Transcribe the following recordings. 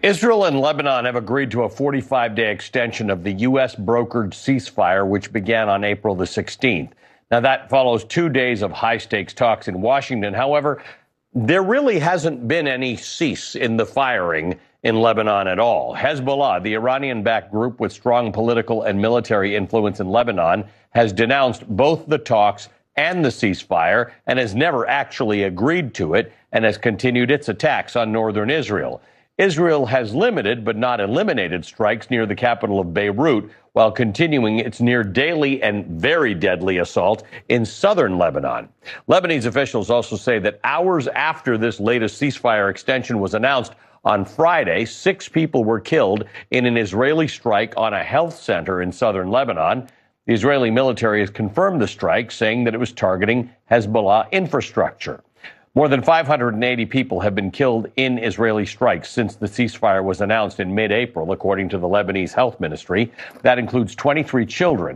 Israel and Lebanon have agreed to a 45-day extension of the U.S. brokered ceasefire, which began on April the 16th. Now, that follows 2 days of high-stakes talks in Washington. However, there really hasn't been any cease in the firing in Lebanon at all. Hezbollah, the Iranian-backed group with strong political and military influence in Lebanon, has denounced both the talks and the ceasefire and has never actually agreed to it and has continued its attacks on northern Israel. Israel has limited but not eliminated strikes near the capital of Beirut while continuing its near daily and very deadly assault in southern Lebanon. Lebanese officials also say that hours after this latest ceasefire extension was announced on Friday, 6 people were killed in an Israeli strike on a health center in southern Lebanon. The Israeli military has confirmed the strike, saying that it was targeting Hezbollah infrastructure. More than 580 people have been killed in Israeli strikes since the ceasefire was announced in mid-April, according to the Lebanese Health Ministry. That includes 23 children.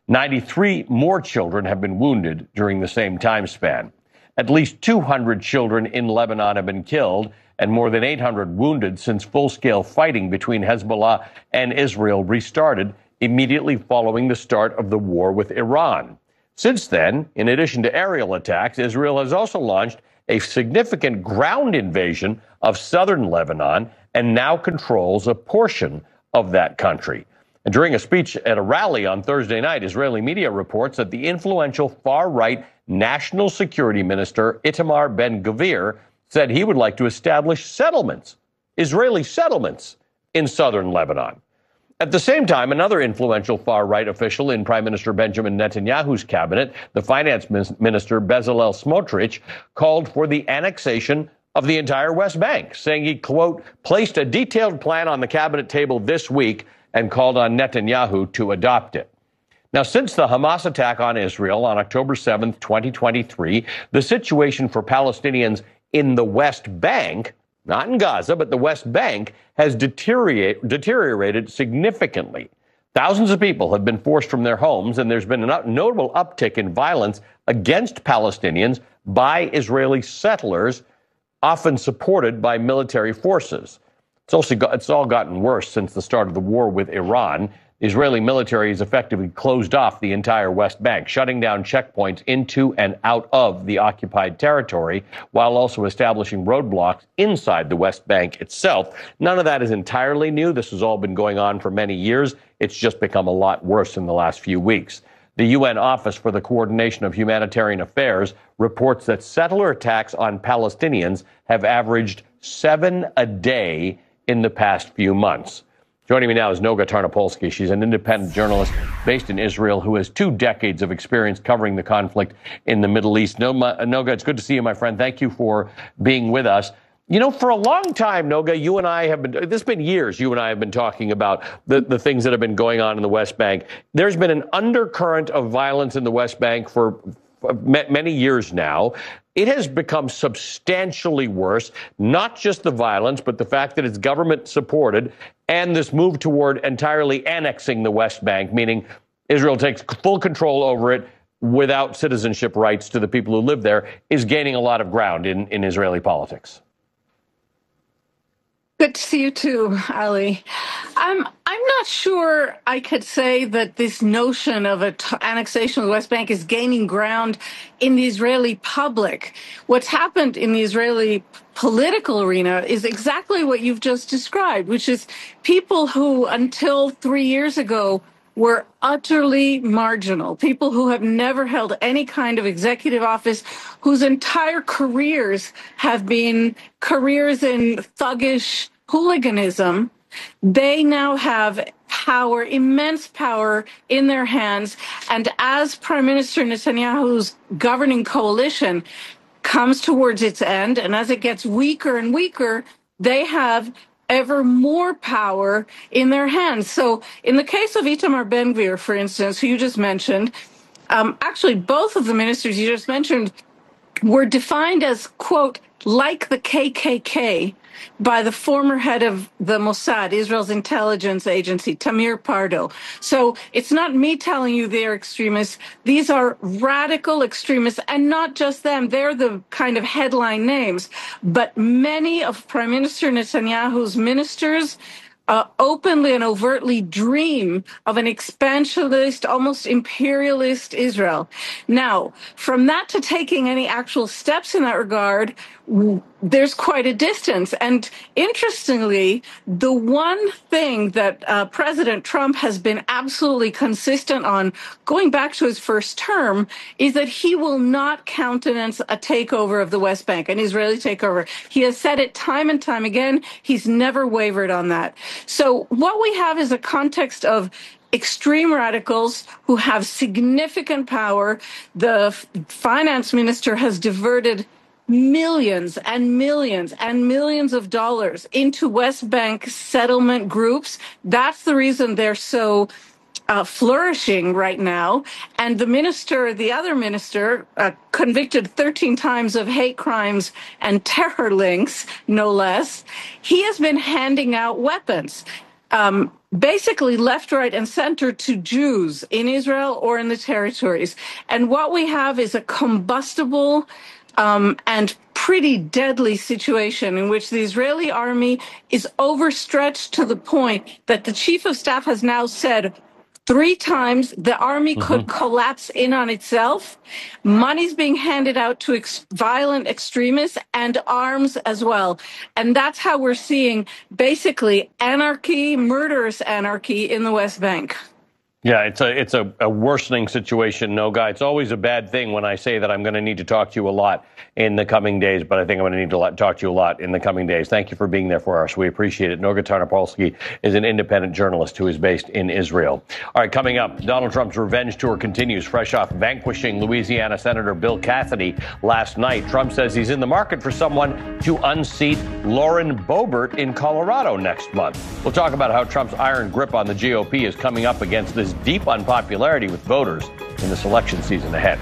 93 more children have been wounded during the same time span. At least 200 children in Lebanon have been killed and more than 800 wounded since full-scale fighting between Hezbollah and Israel restarted immediately following the start of the war with Iran. Since then, in addition to aerial attacks, Israel has also launched a significant ground invasion of southern Lebanon and now controls a portion of that country. And during a speech at a rally on Thursday night, Israeli media reports that the influential far-right national security minister Itamar Ben-Gvir said he would like to establish settlements, Israeli settlements, in southern Lebanon. At the same time, another influential far-right official in Prime Minister Benjamin Netanyahu's cabinet, the finance minister Bezalel Smotrich, called for the annexation of the entire West Bank, saying he, quote, placed a detailed plan on the cabinet table this week and called on Netanyahu to adopt it. Now, since the Hamas attack on Israel on October 7th, 2023, the situation for Palestinians in the West Bank, not in Gaza, but the West Bank, has deteriorated significantly. Thousands of people have been forced from their homes, and there's been a notable uptick in violence against Palestinians by Israeli settlers, often supported by military forces. It's all gotten worse since the start of the war with Iran. The Israeli military has effectively closed off the entire West Bank, shutting down checkpoints into and out of the occupied territory, while also establishing roadblocks inside the West Bank itself. None of that is entirely new. This has all been going on for many years. It's just become a lot worse in the last few weeks. The UN Office for the Coordination of Humanitarian Affairs reports that settler attacks on Palestinians have averaged 7 a day in the past few months. Joining me now is Noga Tarnopolsky. She's an independent journalist based in Israel who has 2 decades of experience covering the conflict in the Middle East. Noga, it's good to see you, my friend. Thank you for being with us. You know, for a long time, Noga, you and I have been, this has been years, you and I have been talking about the things that have been going on in the West Bank. There's been an undercurrent of violence in the West Bank for many years now. It has become substantially worse, not just the violence, but the fact that it's government supported and this move toward entirely annexing the West Bank, meaning Israel takes full control over it without citizenship rights to the people who live there, is gaining a lot of ground in Israeli politics. Good to see you too, Ali. I'm not sure I could say that this notion of annexation of the West Bank is gaining ground in the Israeli public. What's happened in the Israeli political arena is exactly what you've just described, which is people who until 3 years ago were utterly marginal, people who have never held any kind of executive office, whose entire careers have been careers in thuggish hooliganism. They now have power, immense power in their hands. And as Prime Minister Netanyahu's governing coalition comes towards its end, and as it gets weaker and weaker, they have ever more power in their hands. So in the case of Itamar Ben-Gvir, for instance, who you just mentioned, actually both of the ministers you just mentioned were defined as, quote, like the KKK, by the former head of the Mossad, Israel's intelligence agency, Tamir Pardo. So it's not me telling you they're extremists. These are radical extremists, and not just them. They're the kind of headline names. But many of Prime Minister Netanyahu's ministers openly and overtly dream of an expansionist, almost imperialist Israel. Now, from that to taking any actual steps in that regard, there's quite a distance. And interestingly, the one thing that President Trump has been absolutely consistent on, going back to his first term, is that he will not countenance a takeover of the West Bank, an Israeli takeover. He has said it time and time again. He's never wavered on that. So what we have is a context of extreme radicals who have significant power. The finance minister has diverted millions and millions and millions of dollars into West Bank settlement groups. That's the reason they're so flourishing right now. And the other minister, convicted 13 times of hate crimes and terror links, no less, he has been handing out weapons, basically left, right, and center to Jews in Israel or in the territories. And what we have is a combustible and pretty deadly situation in which the Israeli army is overstretched to the point that the chief of staff has now said 3 times the army could collapse in on itself. Money's being handed out to violent extremists and arms as well. And that's how we're seeing basically anarchy, murderous anarchy in the West Bank. Yeah, it's a worsening situation, Noga. It's always a bad thing when I say that I'm going to need to talk to you a lot in the coming days, but I think I'm going to need to talk to you a lot in the coming days. Thank you for being there for us. We appreciate it. Noga Tarnopolsky is an independent journalist who is based in Israel. All right, coming up, Donald Trump's revenge tour continues, fresh off vanquishing Louisiana Senator Bill Cassidy last night. Trump says he's in the market for someone to unseat Lauren Boebert in Colorado next month. We'll talk about how Trump's iron grip on the GOP is coming up against this deep unpopularity with voters in this election season ahead.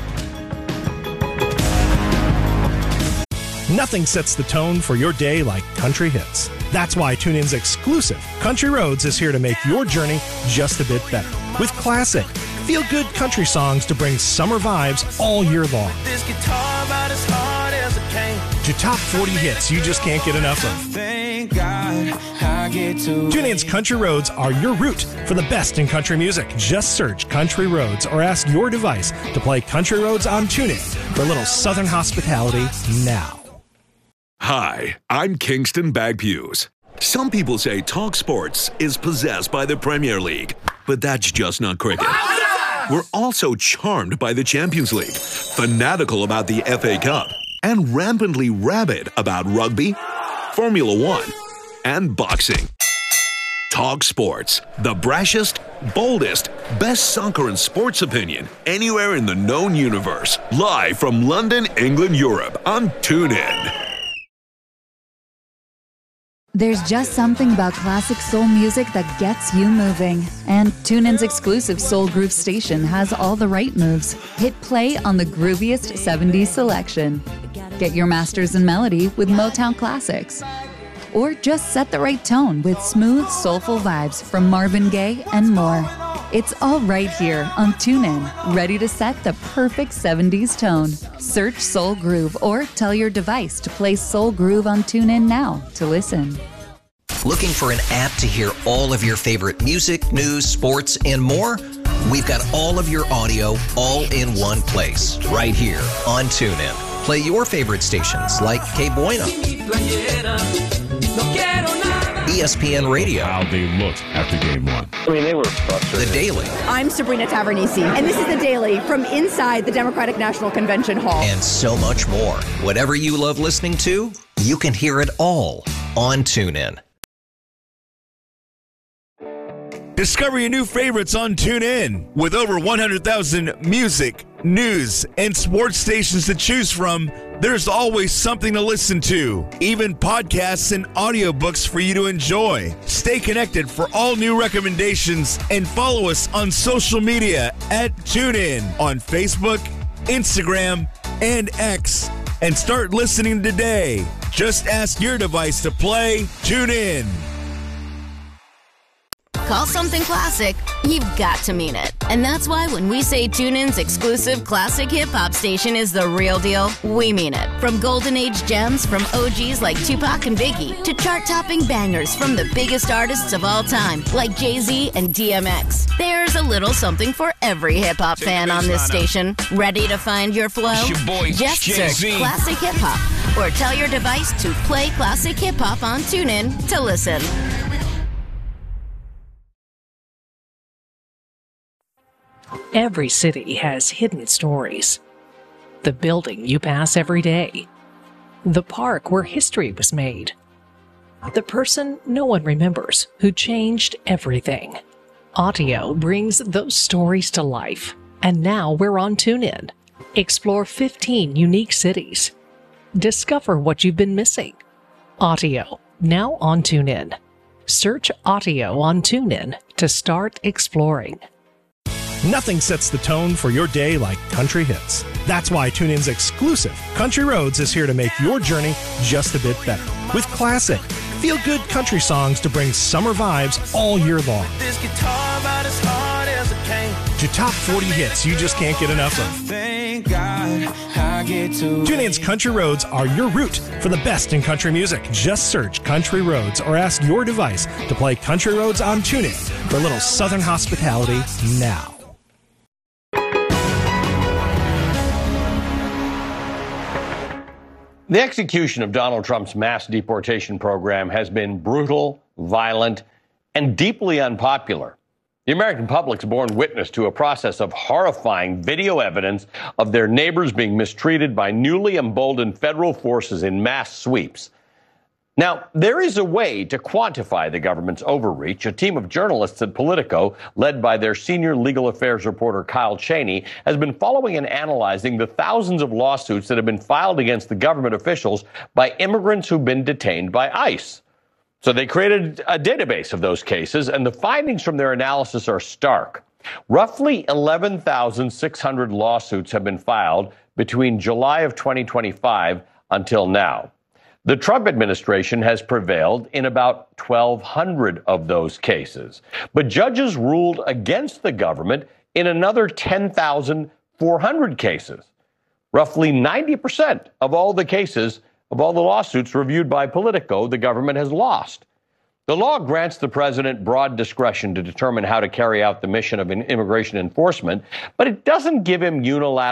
Nothing sets the tone for your day like country hits. That's why TuneIn's exclusive Country Roads is here to make your journey just a bit better. With classic, feel-good country songs to bring summer vibes all year long. This guitar about as hard as it can. To top 40 hits you just can't get enough of. Thank God I get to TuneIn's Country Roads are your route for the best in country music. Just search Country Roads or ask your device to play Country Roads on TuneIn for a little Southern hospitality now. Hi, I'm Kingston Bagpues. Some people say Talk Sports is possessed by the Premier League, but that's just not cricket. We're also charmed by the Champions League, fanatical about the FA Cup, and rampantly rabid about rugby, Formula One, and boxing. Talk Sports, the brashest, boldest, best soccer and sports opinion anywhere in the known universe. Live from London, England, Europe on TuneIn. There's just something about classic soul music that gets you moving. And TuneIn's exclusive Soul Groove station has all the right moves. Hit play on the grooviest 70s selection. Get your masters in melody with Motown classics. Or just set the right tone with smooth, soulful vibes from Marvin Gaye and more. It's all right here on TuneIn, ready to set the perfect 70s tone. Search Soul Groove or tell your device to play Soul Groove on TuneIn now to listen. Looking for an app to hear all of your favorite music, news, sports, and more? We've got all of your audio all in one place, right here on TuneIn. Play your favorite stations like K Bueno, ESPN Radio. How they looked after game one. I mean, they were frustrated. The Daily. I'm Sabrina Tavernisi, and this is The Daily from inside the Democratic National Convention Hall. And so much more. Whatever you love listening to, you can hear it all on TuneIn. Discover your new favorites on TuneIn. With over 100,000 music, news, and sports stations to choose from, there's always something to listen to, even podcasts and audiobooks for you to enjoy. Stay connected for all new recommendations and follow us on social media at TuneIn on Facebook, Instagram, and X and start listening today. Just ask your device to play TuneIn. Call something classic, you've got to mean it. And that's why when we say TuneIn's exclusive classic hip-hop station is the real deal, we mean it. From golden age gems from OGs like Tupac and Biggie to chart-topping bangers from the biggest artists of all time like Jay-Z and DMX. There's a little something for every hip-hop fan on this station. Ready to find your flow? Just search Classic Hip-Hop or tell your device to play Classic Hip-Hop on TuneIn to listen. Every city has hidden stories. The building you pass every day. The park where history was made. The person no one remembers who changed everything. Audio brings those stories to life. And now we're on TuneIn. Explore 15 unique cities. Discover what you've been missing. Audio, now on TuneIn. Search Audio on TuneIn to start exploring. Nothing sets the tone for your day like country hits. That's why TuneIn's exclusive Country Roads is here to make your journey just a bit better. With classic, feel-good country songs to bring summer vibes all year long. This guitar about as hard as it came. To top 40 hits you just can't get enough of. Thank God I get to. TuneIn's Country Roads are your route for the best in country music. Just search Country Roads or ask your device to play Country Roads on TuneIn for a little Southern hospitality now. The execution of Donald Trump's mass deportation program has been brutal, violent, and deeply unpopular. The American public's borne witness to a process of horrifying video evidence of their neighbors being mistreated by newly emboldened federal forces in mass sweeps. Now, there is a way to quantify the government's overreach. A team of journalists at Politico, led by their senior legal affairs reporter Kyle Cheney, has been following and analyzing the thousands of lawsuits that have been filed against the government officials by immigrants who've been detained by ICE. So they created a database of those cases, and the findings from their analysis are stark. Roughly 11,600 lawsuits have been filed between July of 2025 until now. The Trump administration has prevailed in about 1,200 of those cases, but judges ruled against the government in another 10,400 cases. Roughly 90% of all the cases, of all the lawsuits reviewed by Politico, the government has lost. The law grants the president broad discretion to determine how to carry out the mission of immigration enforcement, but it doesn't give him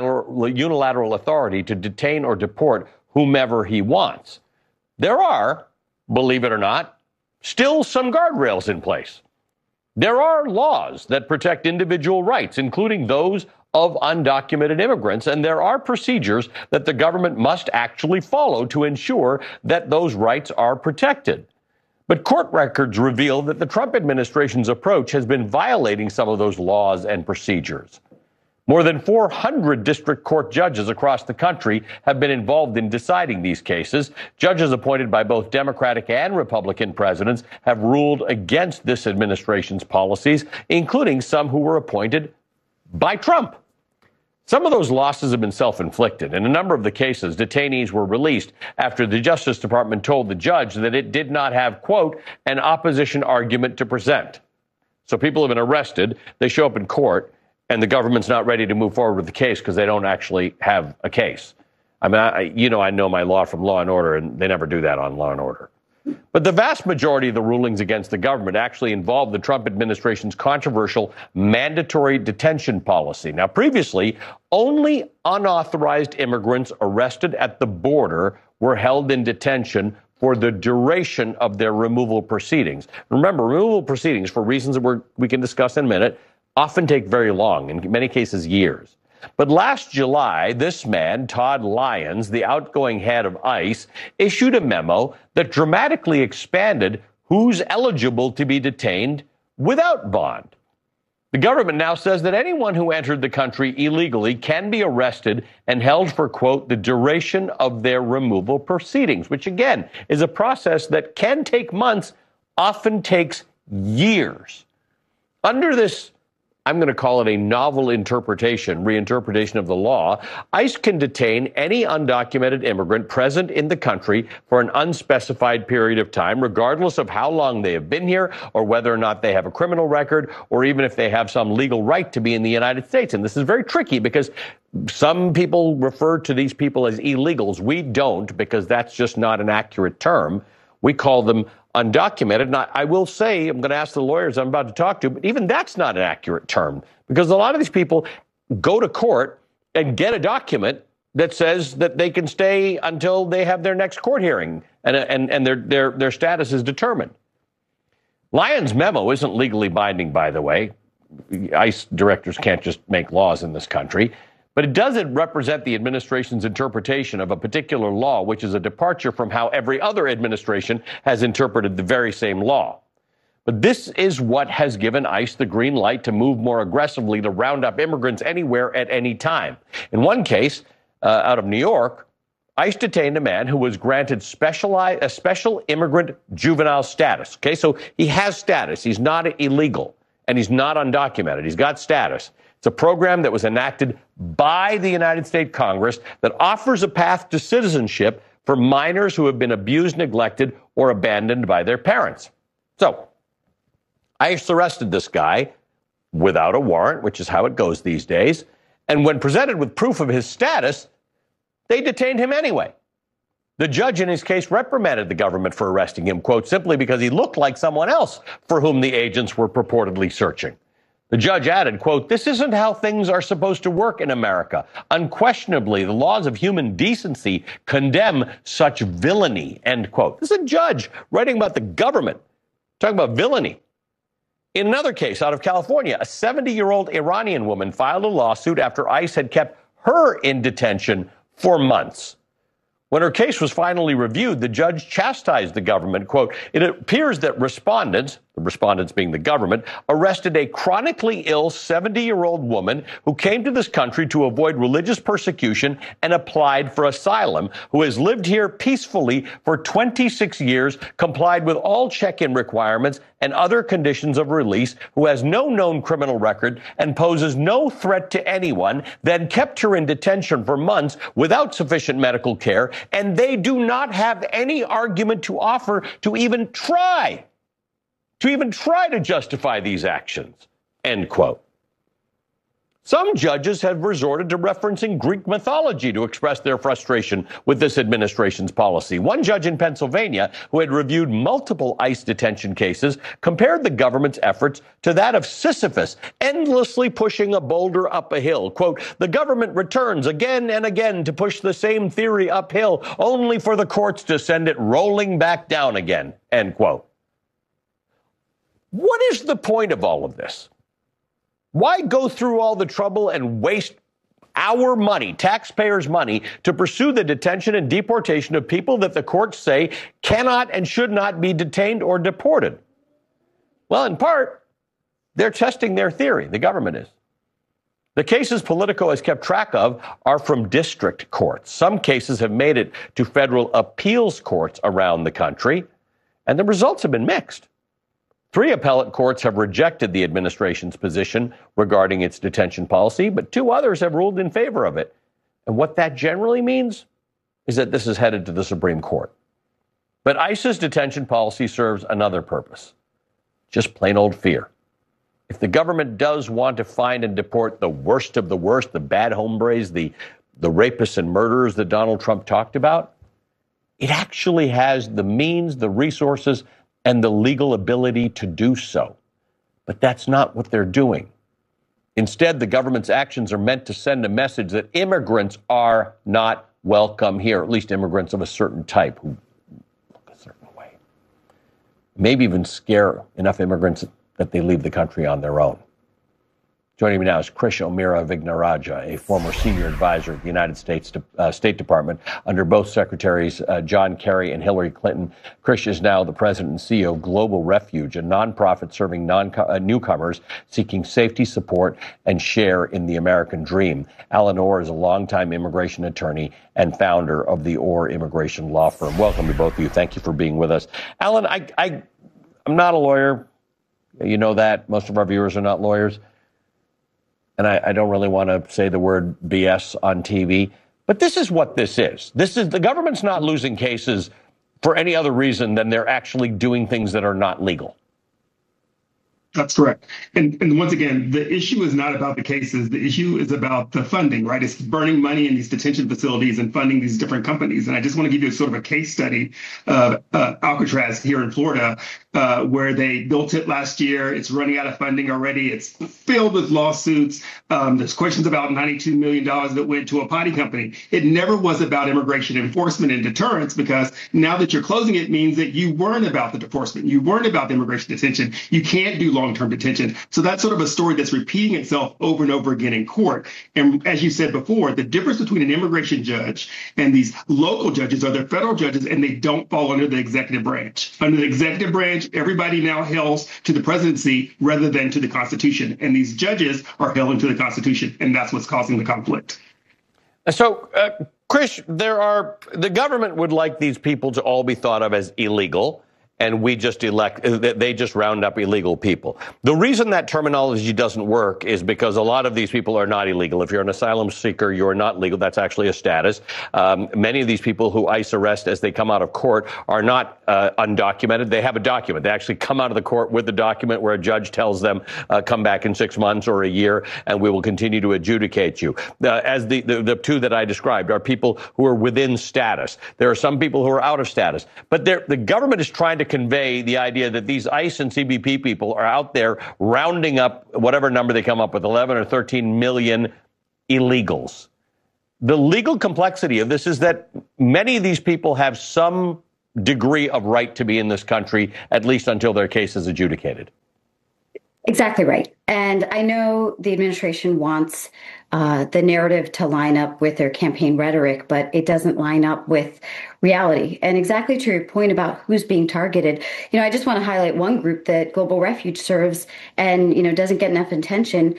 unilateral authority to detain or deport whomever he wants. There are, believe it or not, still some guardrails in place. There are laws that protect individual rights, including those of undocumented immigrants, and there are procedures that the government must actually follow to ensure that those rights are protected. But court records reveal that the Trump administration's approach has been violating some of those laws and procedures. More than 400 district court judges across the country have been involved in deciding these cases. Judges appointed by both Democratic and Republican presidents have ruled against this administration's policies, including some who were appointed by Trump. Some of those losses have been self-inflicted. In a number of the cases, detainees were released after the Justice Department told the judge that it did not have, quote, an opposition argument to present. So people have been arrested, they show up in court, and the government's not ready to move forward with the case because they don't actually have a case. I mean, I know my law from Law and Order, and they never do that on Law and Order. But the vast majority of the rulings against the government actually involved the Trump administration's controversial mandatory detention policy. Now, previously, only unauthorized immigrants arrested at the border were held in detention for the duration of their removal proceedings. Remember, removal proceedings, for reasons that we can discuss in a minute, often take very long, in many cases years. But last July, this man, Todd Lyons, the outgoing head of ICE, issued a memo that dramatically expanded who's eligible to be detained without bond. The government now says that anyone who entered the country illegally can be arrested and held for, quote, the duration of their removal proceedings, which again is a process that can take months, often takes years. Under this I'm going to call it a novel reinterpretation of the law, ICE can detain any undocumented immigrant present in the country for an unspecified period of time, regardless of how long they have been here or whether or not they have a criminal record or even if they have some legal right to be in the United States. And this is very tricky because some people refer to these people as illegals. We don't, because that's just not an accurate term. We call them undocumented. And I will say, I'm going to ask the lawyers I'm about to talk to, but even that's not an accurate term because a lot of these people go to court and get a document that says that they can stay until they have their next court hearing and their status is determined. Lyon's memo isn't legally binding, by the way. ICE directors can't just make laws in this country. But it doesn't represent the administration's interpretation of a particular law, which is a departure from how every other administration has interpreted the very same law. But this is what has given ICE the green light to move more aggressively to round up immigrants anywhere at any time. In one case, out of New York, ICE detained a man who was granted a special immigrant juvenile status. Okay, so he has status. He's not illegal, and he's not undocumented. He's got status. It's a program that was enacted by the United States Congress that offers a path to citizenship for minors who have been abused, neglected, or abandoned by their parents. So, ICE arrested this guy without a warrant, which is how it goes these days. And when presented with proof of his status, they detained him anyway. The judge in his case reprimanded the government for arresting him, quote, simply because he looked like someone else for whom the agents were purportedly searching. The judge added, quote, this isn't how things are supposed to work in America. Unquestionably, the laws of human decency condemn such villainy, end quote. This is a judge writing about the government, talking about villainy. In another case out of California, a 70-year-old Iranian woman filed a lawsuit after ICE had kept her in detention for months. When her case was finally reviewed, the judge chastised the government. Quote, it appears that respondents, the respondents being the government, arrested a chronically ill 70-year-old woman who came to this country to avoid religious persecution and applied for asylum, who has lived here peacefully for 26 years, complied with all check-in requirements and other conditions of release, who has no known criminal record and poses no threat to anyone, then kept her in detention for months without sufficient medical care, and they do not have any argument to offer to even try to justify these actions, end quote. Some judges have resorted to referencing Greek mythology to express their frustration with this administration's policy. One judge in Pennsylvania, who had reviewed multiple ICE detention cases, compared the government's efforts to that of Sisyphus, endlessly pushing a boulder up a hill. Quote, the government returns again and again to push the same theory uphill, only for the courts to send it rolling back down again, end quote. What is the point of all of this? Why go through all the trouble and waste our money, taxpayers' money, to pursue the detention and deportation of people that the courts say cannot and should not be detained or deported? Well, in part, they're testing their theory. The government is. The cases Politico has kept track of are from district courts. Some cases have made it to federal appeals courts around the country, and the results have been mixed. 3 appellate courts have rejected the administration's position regarding its detention policy, but 2 others have ruled in favor of it. And what that generally means is that this is headed to the Supreme Court. But ICE's detention policy serves another purpose, just plain old fear. If the government does want to find and deport the worst of the worst, the bad hombres, the rapists and murderers that Donald Trump talked about, it actually has the means, the resources, and the legal ability to do so. But that's not what they're doing. Instead, the government's actions are meant to send a message that immigrants are not welcome here, at least immigrants of a certain type who look a certain way. Maybe even scare enough immigrants that they leave the country on their own. Joining me now is Krish Omeera-Vignarajah, a former senior advisor at the United States State Department under both Secretaries John Kerry and Hillary Clinton. Krish is now the president and CEO of Global Refuge, a nonprofit serving newcomers seeking safety, support, and share in the American dream. Alan Orr is a longtime immigration attorney and founder of the Orr Immigration Law Firm. Welcome to both of you. Thank you for being with us. Alan, I'm not a lawyer. You know that. Most of our viewers are not lawyers. and I don't really want to say the word BS on TV, but this is what this is. The government's not losing cases for any other reason than they're actually doing things that are not legal. That's correct. And once again, the issue is not about the cases. The issue is about the funding, right? It's burning money in these detention facilities and funding these different companies. And I just want to give you sort of a case study of Alcatraz here in Florida, where they built it last year. It's running out of funding already. It's filled with lawsuits. There's questions about $92 million that went to a potty company. It never was about immigration enforcement and deterrence, because now that you're closing it means that you weren't about the enforcement. You weren't about the immigration detention. You can't do long-term detention. So that's sort of a story that's repeating itself over and over again in court. And as you said before, the difference between an immigration judge and these local judges are they're federal judges, and they don't fall under the executive branch. Under the executive branch, everybody now hails to the presidency rather than to the Constitution. And these judges are hailing to the Constitution, and that's what's causing the conflict. So, Krish, the government would like these people to all be thought of as illegal, and they just round up illegal people. The reason that terminology doesn't work is because a lot of these people are not illegal. If you're an asylum seeker, you're not legal. That's actually a status. Many of these people who ICE arrest as they come out of court are not undocumented. They have a document. They actually come out of the court with the document where a judge tells them, come back in 6 months or a year, and we will continue to adjudicate you. As the two that I described are people who are within status. There are some people who are out of status. But the government is trying to convey the idea that these ICE and CBP people are out there rounding up whatever number they come up with, 11 or 13 million illegals. The legal complexity of this is that many of these people have some degree of right to be in this country, at least until their case is adjudicated. Exactly right. And I know the administration wants the narrative to line up with their campaign rhetoric, but it doesn't line up with reality. And exactly to your point about who's being targeted, I just want to highlight one group that Global Refuge serves and, doesn't get enough attention.